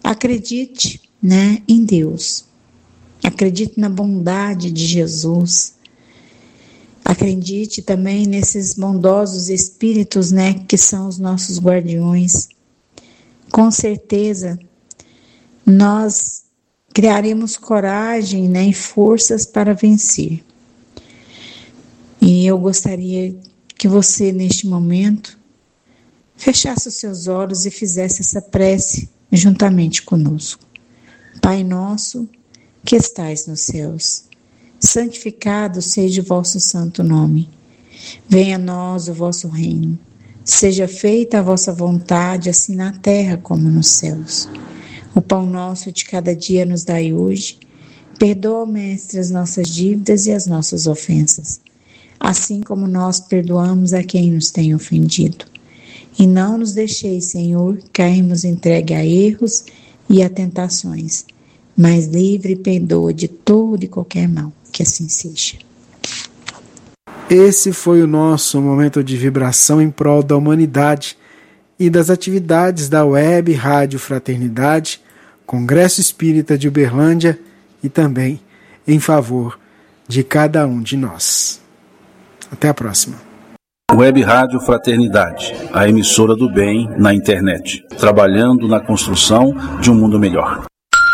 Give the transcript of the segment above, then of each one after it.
Acredite, né, em Deus. Acredite na bondade de Jesus. Acredite também nesses bondosos espíritos, né, que são os nossos guardiões. Com certeza, nós criaremos coragem, né, e forças para vencer. E eu gostaria que você, neste momento, fechasse os seus olhos e fizesse essa prece juntamente conosco. Pai nosso, que estais nos céus, santificado seja o vosso santo nome. Venha a nós o vosso reino. Seja feita a vossa vontade, assim na terra como nos céus. O pão nosso de cada dia nos dai hoje. Perdoa, Mestre, as nossas dívidas e as nossas ofensas, assim como nós perdoamos a quem nos tem ofendido. E não nos deixeis, Senhor, cairmos entregue a erros e a tentações, mas livre e perdoa de todo e qualquer mal. Que assim seja. Esse foi o nosso momento de vibração em prol da humanidade e das atividades da Web Rádio Fraternidade, Congresso Espírita de Uberlândia e também em favor de cada um de nós. Até a próxima. Web Rádio Fraternidade, a emissora do bem na internet, trabalhando na construção de um mundo melhor.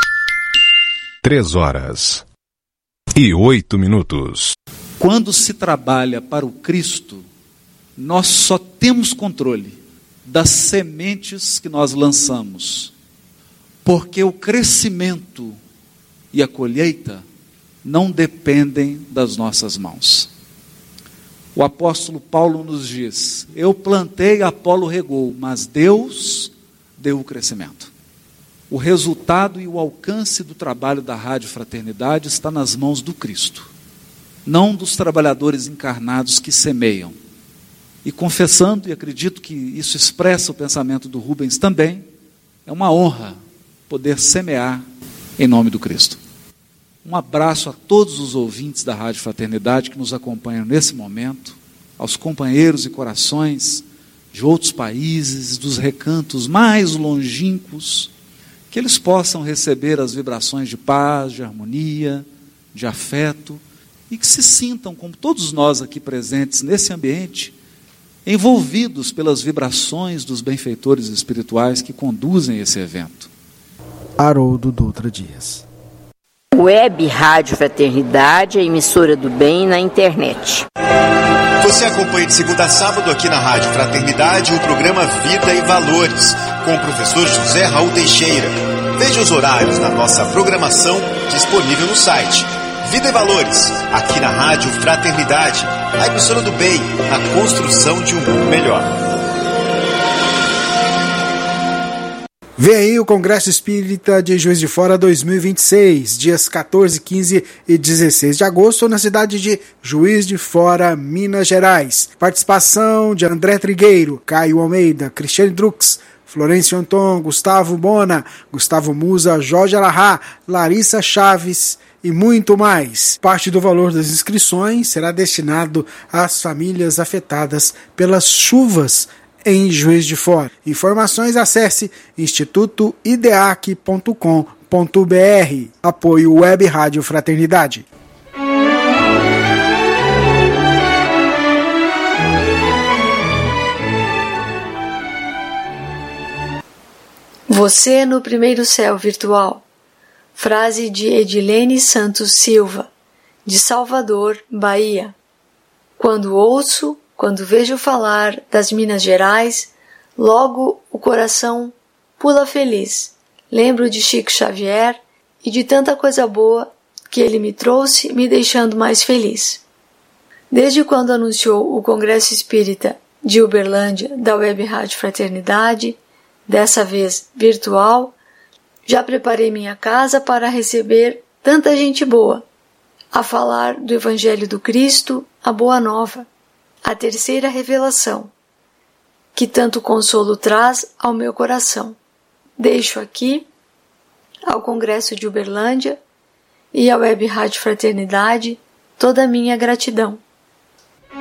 3h08. Quando se trabalha para o Cristo, nós só temos controle das sementes que nós lançamos, porque o crescimento e a colheita não dependem das nossas mãos. O apóstolo Paulo nos diz: eu plantei, Apolo regou, mas Deus deu o crescimento. O resultado e o alcance do trabalho da Rádio Fraternidade está nas mãos do Cristo, não dos trabalhadores encarnados que semeiam. E confessando, e acredito que isso expressa o pensamento do Rubens também, é uma honra poder semear em nome do Cristo. Um abraço a todos os ouvintes da Rádio Fraternidade que nos acompanham nesse momento, aos companheiros e corações de outros países, dos recantos mais longínquos, que eles possam receber as vibrações de paz, de harmonia, de afeto, e que se sintam, como todos nós aqui presentes nesse ambiente, envolvidos pelas vibrações dos benfeitores espirituais que conduzem esse evento. Haroldo Dutra Dias. Web Rádio Fraternidade, a emissora do bem na internet. Você acompanha de segunda a sábado aqui na Rádio Fraternidade o programa Vida e Valores, com o professor José Raul Teixeira. Veja os horários na nossa programação disponível no site. Vida e Valores, aqui na Rádio Fraternidade, a emissora do bem, na construção de um mundo melhor. Vem aí o Congresso Espírita de Juiz de Fora 2026, dias 14, 15 e 16 de agosto, na cidade de Juiz de Fora, Minas Gerais. Participação de André Trigueiro, Caio Almeida, Cristiane Drux, Florencio Anton, Gustavo Bona, Gustavo Musa, Jorge Alahá, Larissa Chaves e muito mais. Parte do valor das inscrições será destinado às famílias afetadas pelas chuvas em Juiz de Fora. Informações, acesse institutoideac.com.br. Apoio Web Rádio Fraternidade. Você no primeiro céu virtual. Frase de Edilene Santos Silva, de Salvador, Bahia. Quando vejo falar das Minas Gerais, logo o coração pula feliz. Lembro de Chico Xavier e de tanta coisa boa que ele me trouxe, me deixando mais feliz. Desde quando anunciou o Congresso Espírita de Uberlândia da Web Rádio Fraternidade, dessa vez virtual, já preparei minha casa para receber tanta gente boa, a falar do Evangelho do Cristo, a Boa Nova, a terceira revelação, que tanto consolo traz ao meu coração. Deixo aqui, ao Congresso de Uberlândia e à Web Rádio Fraternidade, toda a minha gratidão.